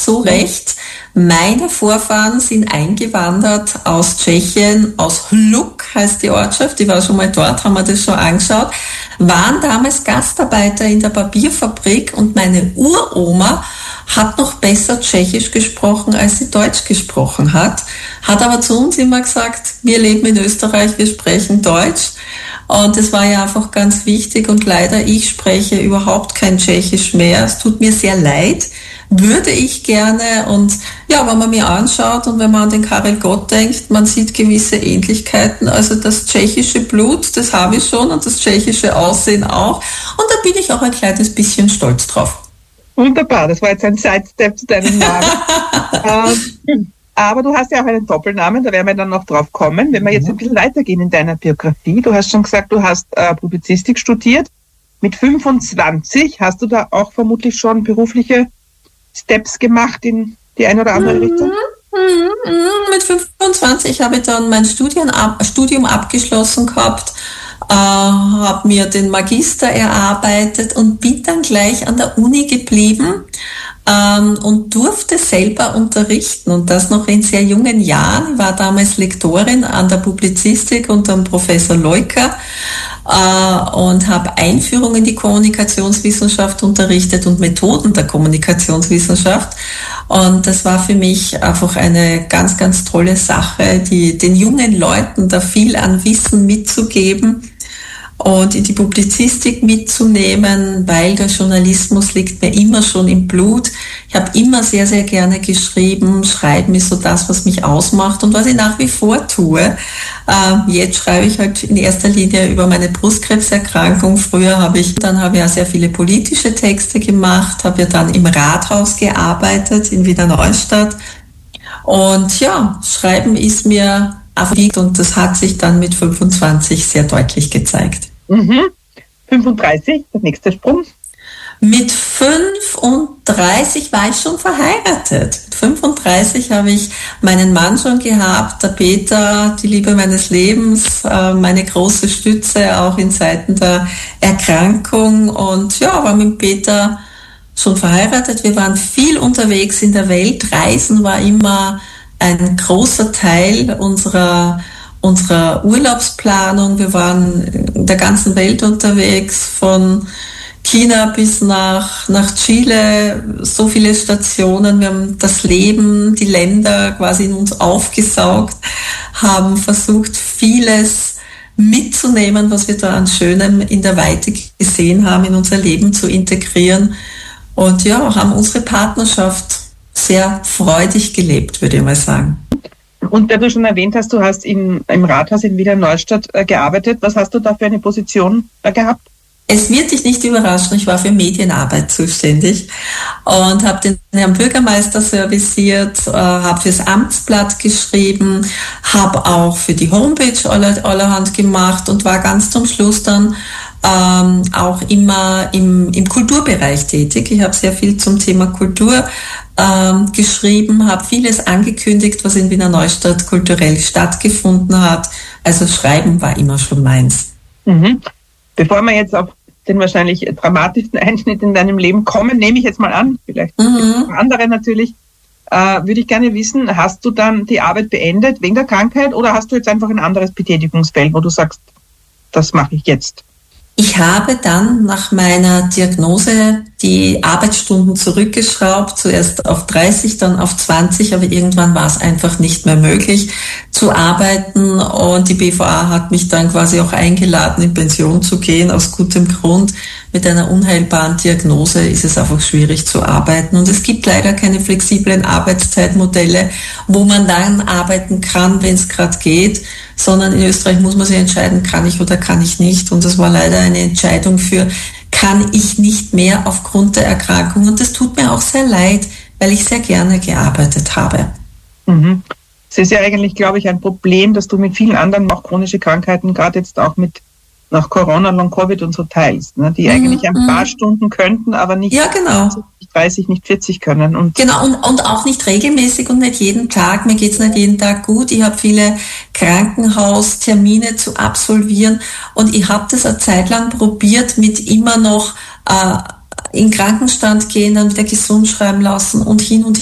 so recht. Meine Vorfahren sind eingewandert aus Tschechien, aus Hluk heißt die Ortschaft. Ich war schon mal dort, haben wir das schon angeschaut. Waren damals Gastarbeiter in der Papierfabrik und meine Uroma hat noch besser Tschechisch gesprochen, als sie Deutsch gesprochen hat. Hat aber zu uns immer gesagt, wir leben in Österreich, wir sprechen Deutsch. Und das war ja einfach ganz wichtig und leider, ich spreche überhaupt kein Tschechisch mehr. Es tut mir sehr leid, würde ich gerne. Und ja, wenn man mir anschaut und wenn man an den Karel Gott denkt, man sieht gewisse Ähnlichkeiten. Also das tschechische Blut, das habe ich schon und das tschechische Aussehen auch. Und da bin ich auch ein kleines bisschen stolz drauf. Wunderbar, das war jetzt ein Sidestep zu deinem Namen. Aber du hast ja auch einen Doppelnamen, da werden wir dann noch drauf kommen. Wenn wir jetzt ein bisschen weitergehen in deiner Biografie, du hast schon gesagt, du hast Publizistik studiert. Mit 25 hast du da auch vermutlich schon berufliche Steps gemacht in die eine oder andere Richtung? Mit 25 habe ich dann mein Studium abgeschlossen gehabt, habe mir den Magister erarbeitet und bin dann gleich an der Uni geblieben. Und durfte selber unterrichten und das noch in sehr jungen Jahren. Ich war damals Lektorin an der Publizistik unter dem Professor Leuker und habe Einführung in die Kommunikationswissenschaft unterrichtet und Methoden der Kommunikationswissenschaft. Und das war für mich einfach eine ganz, ganz tolle Sache, den jungen Leuten da viel an Wissen mitzugeben und in die Publizistik mitzunehmen, weil der Journalismus liegt mir immer schon im Blut. Ich habe immer sehr, sehr gerne geschrieben. Schreiben ist so das, was mich ausmacht und was ich nach wie vor tue. Jetzt schreibe ich halt in erster Linie über meine Brustkrebserkrankung. Früher habe ich ja sehr viele politische Texte gemacht, habe ja dann im Rathaus gearbeitet in Wiener Neustadt. Und ja, Schreiben ist mir und das hat sich dann mit 25 sehr deutlich gezeigt. 35, der nächste Sprung. Mit 35 war ich schon verheiratet. Mit 35 habe ich meinen Mann schon gehabt, der Peter, die Liebe meines Lebens, meine große Stütze auch in Zeiten der Erkrankung. Und ja, war mit Peter schon verheiratet. Wir waren viel unterwegs in der Welt. Reisen war immer ein großer Teil unserer Urlaubsplanung. Wir waren in der ganzen Welt unterwegs, von China bis nach Chile, so viele Stationen. Wir haben das Leben, die Länder quasi in uns aufgesaugt, haben versucht, vieles mitzunehmen, was wir da an Schönem in der Weite gesehen haben, in unser Leben zu integrieren. Und ja, haben unsere Partnerschaft sehr freudig gelebt, würde ich mal sagen. Und da du schon erwähnt hast, du hast im Rathaus in Wiener Neustadt gearbeitet. Was hast du da für eine Position gehabt? Es wird dich nicht überraschen, ich war für Medienarbeit zuständig und habe den Herrn Bürgermeister serviciert, habe fürs Amtsblatt geschrieben, habe auch für die Homepage allerhand gemacht und war ganz zum Schluss dann auch immer im Kulturbereich tätig. Ich habe sehr viel zum Thema Kultur geschrieben, habe vieles angekündigt, was in Wiener Neustadt kulturell stattgefunden hat. Also Schreiben war immer schon meins. Bevor wir jetzt auf den wahrscheinlich dramatischsten Einschnitt in deinem Leben kommen, nehme ich jetzt mal an, vielleicht andere natürlich, würde ich gerne wissen, hast du dann die Arbeit beendet wegen der Krankheit oder hast du jetzt einfach ein anderes Betätigungsfeld, wo du sagst, das mache ich jetzt? Ich habe dann nach meiner Diagnose die Arbeitsstunden zurückgeschraubt, zuerst auf 30, dann auf 20, aber irgendwann war es einfach nicht mehr möglich zu arbeiten und die BVA hat mich dann quasi auch eingeladen, in Pension zu gehen, aus gutem Grund. Mit einer unheilbaren Diagnose ist es einfach schwierig zu arbeiten und es gibt leider keine flexiblen Arbeitszeitmodelle, wo man dann arbeiten kann, wenn es gerade geht, sondern in Österreich muss man sich entscheiden, kann ich oder kann ich nicht und das war leider eine Entscheidung für kann ich nicht mehr aufgrund der Erkrankung und das tut mir auch sehr leid, weil ich sehr gerne gearbeitet habe. Es ist ja eigentlich, glaube ich, ein Problem, dass du mit vielen anderen auch chronische Krankheiten, gerade jetzt auch mit nach Corona, Long-Covid und so teilst, ne, die eigentlich ein paar Stunden könnten, aber nicht 30, nicht 40 können. Und auch nicht regelmäßig und nicht jeden Tag. Mir geht's nicht jeden Tag gut. Ich habe viele Krankenhaustermine zu absolvieren und ich habe das eine Zeit lang probiert mit immer noch in Krankenstand gehen, dann wieder gesund schreiben lassen und hin und